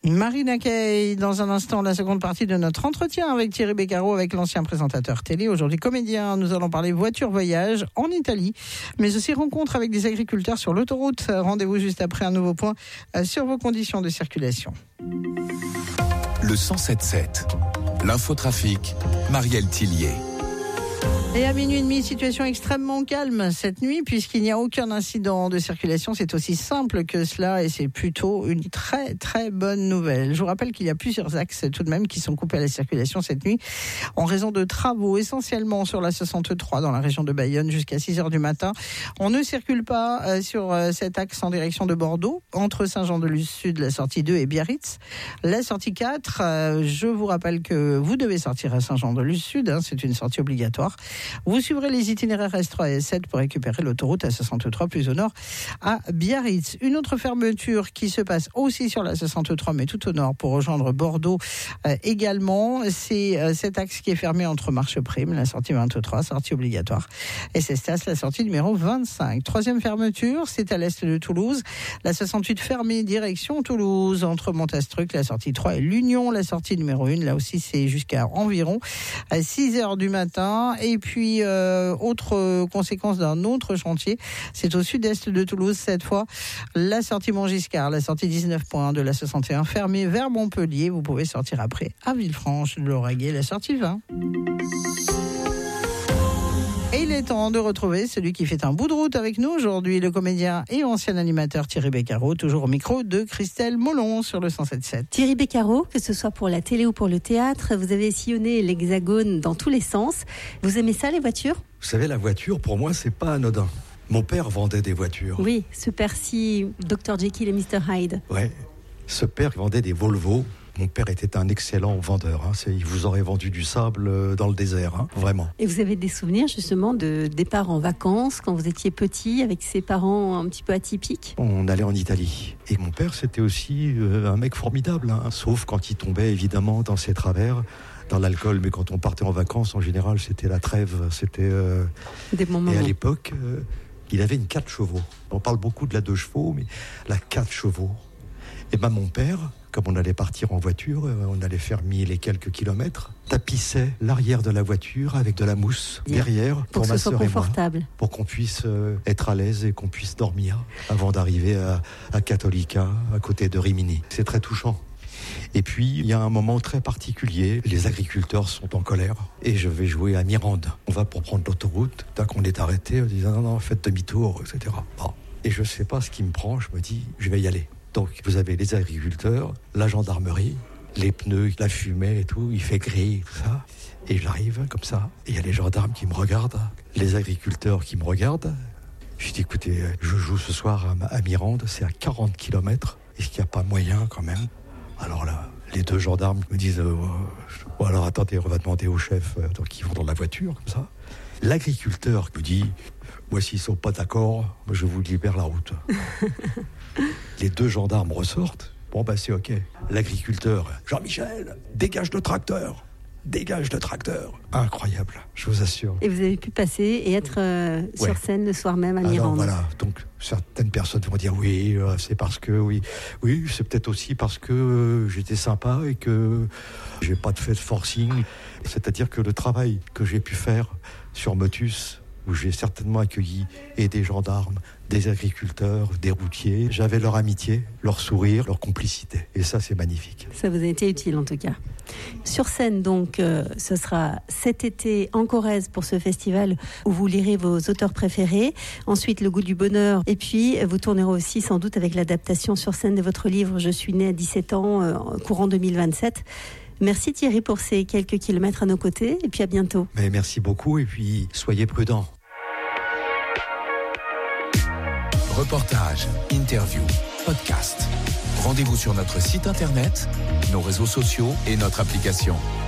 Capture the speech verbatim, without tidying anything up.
Marine accueille dans un instant la seconde partie de notre entretien avec Thierry Beccaro, avec l'ancien présentateur télé, aujourd'hui comédien. Nous allons parler voiture voyage en Italie, mais aussi rencontre avec des agriculteurs sur l'autoroute. Rendez-vous juste après un nouveau point sur vos conditions de circulation. Le cent sept sept, l'infotrafic, Marielle Tillier. Et à minuit et demi, situation extrêmement calme cette nuit puisqu'il n'y a aucun incident de circulation. C'est aussi simple que cela et c'est plutôt une très très bonne nouvelle. Je vous rappelle qu'il y a plusieurs axes tout de même qui sont coupés à la circulation cette nuit en raison de travaux essentiellement sur la soixante-trois dans la région de Bayonne jusqu'à six heures du matin. On ne circule pas sur cet axe en direction de Bordeaux entre Saint-Jean-de-Luz-Sud, la sortie deux et Biarritz. La sortie quatre, je vous rappelle que vous devez sortir à Saint-Jean-de-Luz-Sud, hein, c'est une sortie obligatoire. Vous suivrez les itinéraires S trois et S sept pour récupérer l'autoroute A soixante-trois plus au nord à Biarritz. Une autre fermeture qui se passe aussi sur la soixante-trois mais tout au nord pour rejoindre Bordeaux euh, également. C'est euh, cet axe qui est fermé entre Marcheprime, la sortie vingt-trois, sortie obligatoire, et Cestas, la sortie numéro vingt-cinq. Troisième fermeture, c'est à l'est de Toulouse. La soixante-huit fermée direction Toulouse entre Montastruc, la sortie trois et l'Union, la sortie numéro un. Là aussi, c'est jusqu'à environ à six heures du matin. Et puis Puis, euh, autre conséquence d'un autre chantier, c'est au sud-est de Toulouse cette fois, la sortie Montgiscard, la sortie dix-neuf point un de la soixante et un fermée vers Montpellier. Vous pouvez sortir après à Villefranche, de l'Auragais, la sortie vingt. Et il est temps de retrouver celui qui fait un bout de route avec nous aujourd'hui, le comédien et ancien animateur Thierry Beccaro, toujours au micro de Christelle Molon sur le cent sept sept. Thierry Beccaro, que ce soit pour la télé ou pour le théâtre, vous avez sillonné l'Hexagone dans tous les sens. Vous aimez ça, les voitures ? Vous savez, la voiture, pour moi, c'est pas anodin. Mon père vendait des voitures. Oui, ce père-ci, docteur Jekyll et mister Hyde. Ouais, ce père vendait des Volvo. Mon père était un excellent vendeur. Hein. C'est, il vous aurait vendu du sable dans le désert, hein, vraiment. Et vous avez des souvenirs justement de départ en vacances quand vous étiez petit, avec ses parents un petit peu atypiques ? On allait en Italie. Et mon père, c'était aussi euh, un mec formidable, hein, sauf quand il tombait évidemment dans ses travers, dans l'alcool. Mais quand on partait en vacances, en général, c'était la trêve. C'était, euh... Des bons moments. Et à l'époque, euh, il avait une quatre chevaux. On parle beaucoup de la deux chevaux, mais la quatre chevaux. Et ben mon père, comme on allait partir en voiture, on allait faire mille et quelques kilomètres, tapissait l'arrière de la voiture avec de la mousse derrière pour, pour ma sœur et moi, pour qu'on puisse euh, être à l'aise et qu'on puisse dormir avant d'arriver à, à Cattolica, à côté de Rimini. C'est très touchant. Et puis, il y a un moment très particulier. Les agriculteurs sont en colère et je vais jouer à Mirande. On va pour prendre l'autoroute. Dès qu'on est arrêté, on dit non, non, faites demi-tour, et cetera. Bon. Et je ne sais pas ce qui me prend. Je me dis, je vais y aller. Donc, vous avez les agriculteurs, la gendarmerie, les pneus, la fumée et tout. Il fait gris, tout ça. Et j'arrive comme ça. Et il y a les gendarmes qui me regardent, les agriculteurs qui me regardent. Je dis, écoutez, je joue ce soir à, à Mirande. C'est à quarante kilomètres. Est-ce qu'il n'y a pas moyen quand même ? Alors là, les deux gendarmes me disent euh, « Bon alors attendez, on va demander au chef. Euh, » Donc ils vont dans la voiture, comme ça. L'agriculteur me dit « Moi, s'ils ne sont pas d'accord, je vous libère la route. » Les deux gendarmes ressortent. Bon, bah c'est OK. L'agriculteur « Jean-Michel, dégage le tracteur !» Dégage le tracteur. Incroyable, je vous assure. Et vous avez pu passer et être euh, sur ouais. scène le soir même à Mirande. Alors voilà, donc certaines personnes vont dire oui, euh, c'est parce que oui, oui, c'est peut-être aussi parce que euh, j'étais sympa et que j'ai pas fait de forcing. C'est-à-dire que le travail que j'ai pu faire sur Motus, où j'ai certainement accueilli et des gendarmes, des agriculteurs, des routiers, j'avais leur amitié, leur sourire, leur complicité. Et ça, c'est magnifique. Ça vous a été utile en tout cas. Sur scène, donc, euh, ce sera cet été en Corrèze pour ce festival où vous lirez vos auteurs préférés. Ensuite, Le goût du bonheur. Et puis, vous tournerez aussi sans doute avec l'adaptation sur scène de votre livre « Je suis né à dix-sept ans, euh, courant deux mille vingt-sept ». Merci Thierry pour ces quelques kilomètres à nos côtés et puis à bientôt. Mais merci beaucoup et puis soyez prudents. Reportages, interviews, podcasts. Rendez-vous sur notre site internet, nos réseaux sociaux et notre application.